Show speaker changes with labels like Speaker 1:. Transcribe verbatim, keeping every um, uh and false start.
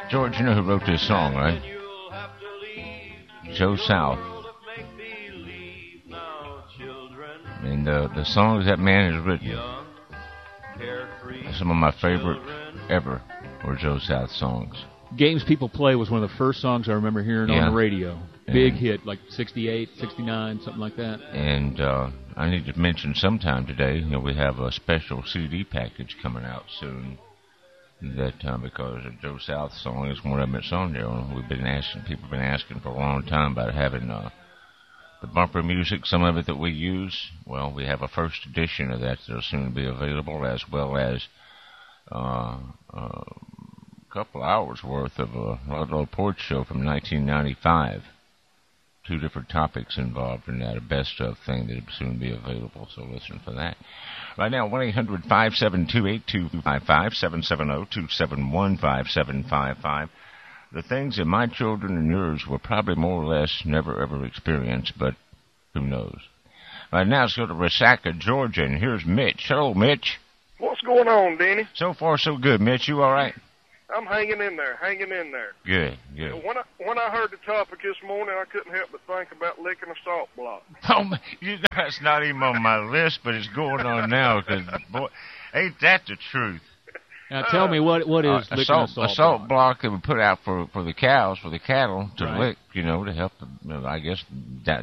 Speaker 1: George, you know who wrote this song, right? Joe South. And uh, the songs that man has written, some of my favorite ever were Joe South songs.
Speaker 2: Games People Play was one of the first songs I remember hearing
Speaker 1: yeah.
Speaker 2: on the radio. Big and, hit, like sixty-eight, sixty-nine, something like that.
Speaker 1: And uh, I need to mention sometime today, you know, we have a special C D package coming out soon. That uh, because a Joe South song is one of them that's on there. We've been asking, people have been asking for a long time about having uh, the bumper music, some of it that we use. Well, we have a first edition of that that'll soon be available, as well as uh, uh, a couple hours worth of a Ludlow Porch Show from nineteen ninety-five. Two different topics involved in that, a best of thing that'll soon be available, so listen for that. Right now, one eight hundred five seven two eight two five five, seven seven zero two seven one five seven five five. The things that my children and yours will probably more or less never ever experience, but who knows. Right now, let's go to Resaca, Georgia, and here's Mitch. Hello, Mitch.
Speaker 3: What's going on, Denny?
Speaker 1: So far, so good. Mitch, you all right?
Speaker 3: I'm hanging in there, hanging in there.
Speaker 1: Good, good.
Speaker 3: When I, when I heard the topic this morning, I couldn't help but think about licking a salt block.
Speaker 1: Oh, you know, that's not even on my list, but it's going on now, because, boy, ain't that the truth?
Speaker 2: Now, tell uh, me, what what is
Speaker 1: uh,
Speaker 2: licking
Speaker 1: a salt,
Speaker 2: a salt,
Speaker 1: a salt
Speaker 2: block?
Speaker 1: block that we put out for, for the cows, for the cattle, to
Speaker 2: right.
Speaker 1: lick, you know, to help, you know, I guess, that